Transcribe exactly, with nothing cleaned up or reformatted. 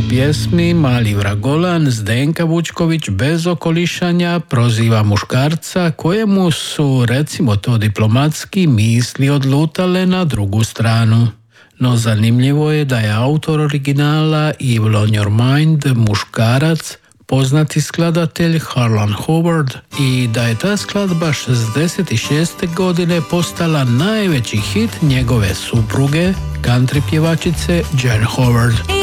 pjesmi Mali vragolan Zdenka Vučković bez okolišanja proziva muškarca kojemu su, recimo to diplomatski, misli odlutale na drugu stranu. No zanimljivo je da je autor originala Evil on Your Mind muškarac, poznati skladatelj Harlan Howard, i da je ta skladba šezdeset šeste godine postala najveći hit njegove supruge, country pjevačice Jan Howard.